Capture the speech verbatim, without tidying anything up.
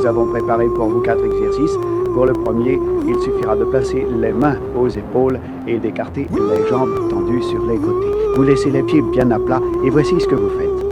Nous avons préparé pour vous quatre exercices. Pour le premier, il suffira de placer les mains aux épaules et d'écarter les jambes tendues sur les côtés. Vous laissez les pieds bien à plat et voici ce que vous faites.